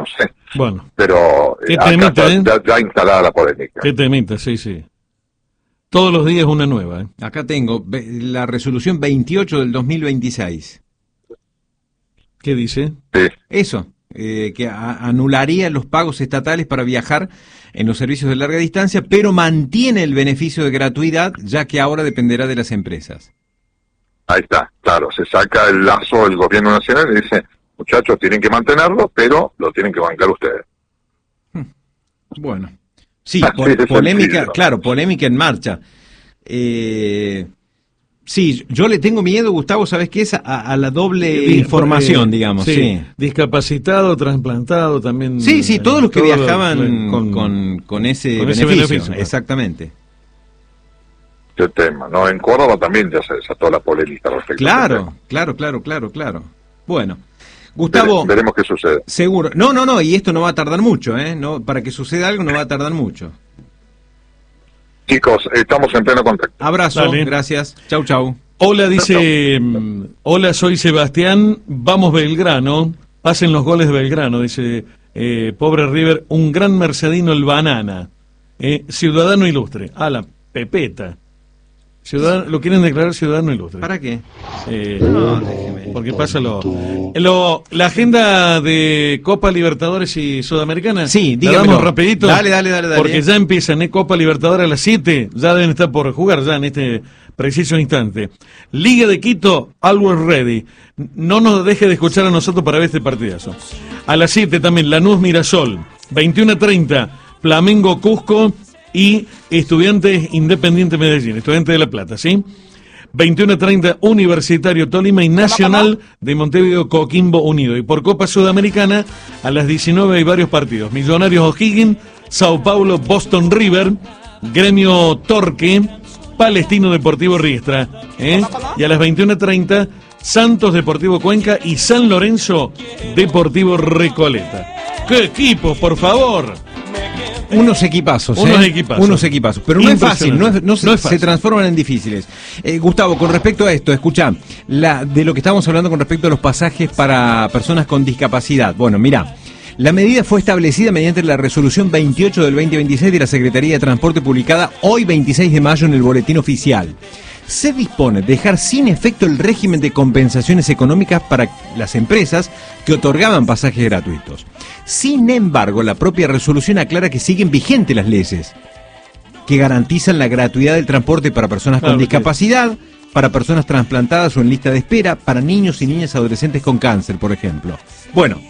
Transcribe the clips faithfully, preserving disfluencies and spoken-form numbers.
sé. Bueno. Pero Qué acá temita, está ¿eh? ya, ya instalada la polémica. Qué temita, sí, sí. Todos los días una nueva, ¿eh? Acá tengo ve- la resolución veintiocho del dos mil veintiséis. ¿Qué dice? Sí. Eso, eh, que a- anularía los pagos estatales para viajar en los servicios de larga distancia, pero mantiene el beneficio de gratuidad, ya que ahora dependerá de las empresas. Ahí está, claro, se saca el lazo del gobierno nacional y dice, muchachos, tienen que mantenerlo, pero lo tienen que bancar ustedes. Bueno, sí, Así po- de polémica, sencillo. claro, polémica en marcha. Eh, sí, yo le tengo miedo, Gustavo, ¿sabes qué es? A, a la doble Di- información, eh, digamos, sí. Discapacitado, trasplantado también. Sí, sí, eh, todos los que todo, viajaban eh, con, con, con ese con ese beneficio, beneficio, claro. exactamente. Este tema, ¿no? En Córdoba también ya se desató la polémica respecto a este Claro, tema. claro, claro, claro, claro. Bueno, Gustavo, Vere- veremos qué sucede. seguro. No, no, no, y esto no va a tardar mucho, ¿eh? No, para que suceda algo no va a tardar mucho. Chicos, estamos en pleno contacto. Abrazo, Dale. gracias. Chau, chau. Hola, dice, mm, hola, soy Sebastián, vamos Belgrano, pasen los goles de Belgrano, dice, eh, pobre River, un gran mercedino el banana, eh, ciudadano ilustre, a la pepeta, ciudadano, lo quieren declarar ciudadano ilustre. ¿Para qué? Eh, No, déjeme. porque pasa lo, lo- la agenda de Copa Libertadores y Sudamericana. Sí, ¿la dígamelo. damos rapidito? Dale, dale, dale, dale. Porque ya empiezan, ¿eh? Copa Libertadores a las siete, ya deben estar por jugar ya en este preciso instante. Liga de Quito, always ready. No nos deje de escuchar a nosotros para ver este partidazo. A las siete también, Lanús Mirasol. veintiuno treinta, Flamengo Cusco y Estudiantes Independiente Medellín, Estudiantes de La Plata, ¿sí? veintiuno treinta, Universitario Tolima y Nacional de Montevideo Coquimbo Unido. Y por Copa Sudamericana, a las diecinueve hay varios partidos. Millonarios O'Higgins, Sao Paulo Boston River, Gremio Torque, Palestino Deportivo Riestra, ¿eh? Y a las veintiuno treinta, Santos Deportivo Cuenca y San Lorenzo Deportivo Recoleta. ¡Qué equipos, por favor! Unos equipazos, ¿eh? Unos equipazos. Unos equipazos. Pero no es fácil, no, es- no se, No es fácil. se transforman en difíciles. Eh, Gustavo, con respecto a esto, escuchá, la, de lo que estábamos hablando con respecto a los pasajes para personas con discapacidad. Bueno, mirá, la medida fue establecida mediante la resolución veintiocho del veinte veintiséis de la Secretaría de Transporte publicada hoy veintiséis de mayo en el Boletín Oficial. Se dispone dejar sin efecto el régimen de compensaciones económicas para las empresas que otorgaban pasajes gratuitos. Sin embargo, la propia resolución aclara que siguen vigentes las leyes que garantizan la gratuidad del transporte para personas Claro con que- discapacidad, para personas trasplantadas o en lista de espera, para niños y niñas adolescentes con cáncer, por ejemplo. Bueno,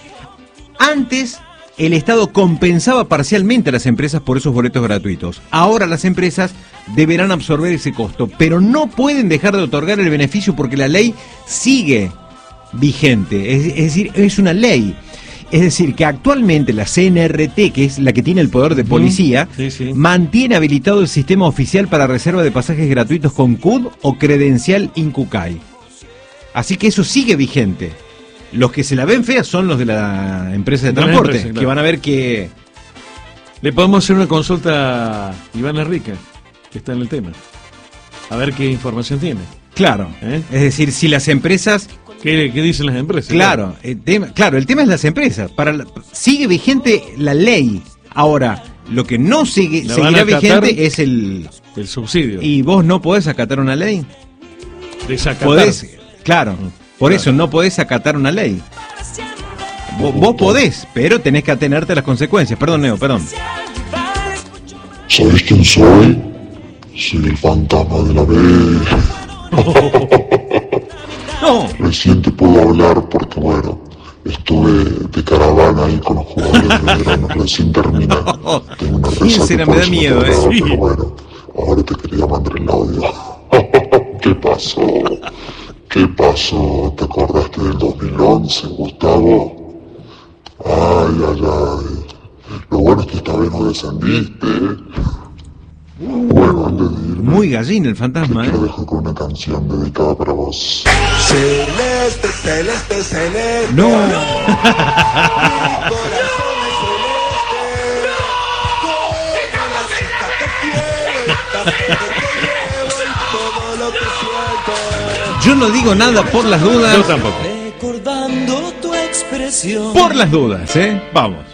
antes el Estado compensaba parcialmente a las empresas por esos boletos gratuitos. Ahora las empresas deberán absorber ese costo, pero no pueden dejar de otorgar el beneficio porque la ley sigue vigente. Es, es decir, es una ley. Es decir, que actualmente la C N R T, que es la que tiene el poder de policía, Sí, sí. mantiene habilitado el sistema oficial para reserva de pasajes gratuitos con C U D o credencial INCUCAI. Así que eso sigue vigente. Los que se la ven feas son los de la empresa de De la transporte, empresa, claro. que van a ver que... Le podemos hacer una consulta a Iván Enrique, que está en el tema. A ver qué información tiene. Claro, ¿Eh? es decir, si las empresas... ¿Qué, qué dicen las empresas? Claro, el tema, claro, el tema es las empresas. Para la- sigue vigente la ley. Ahora, lo que no sigue, La van seguirá a acatar. vigente es el... El subsidio. ¿Y vos no podés acatar una ley? Desacatar. Podés, claro, por Claro. eso no podés acatar una ley. Vos, vos podés, pero tenés que atenerte a las consecuencias. Perdón, Neo, perdón. ¿Sabes quién soy? Soy el fantasma de la B. No, Recién te puedo hablar porque, bueno, estuve de caravana ahí con los jugadores de verano. Recién terminé. Tengo una ¿Quién resaca será? por Me da eso miedo, no te ¿eh? hablaba, Sí. Pero bueno, ahora te quería mandar el audio. ¿Qué pasó? ¿Qué pasó? ¿Te acordaste del dos mil once, Gustavo? Ay, ay, ay. Lo bueno es que esta vez no descendiste, ¿eh? Bueno, antes de irme, muy gallina el te fantasma, ¿eh? quiero dejar con una canción dedicada para vos. Celeste, celeste, celeste. No, yo no digo nada por las dudas. Yo tampoco. Recordando tu expresión. Por las dudas, ¿eh? Vamos.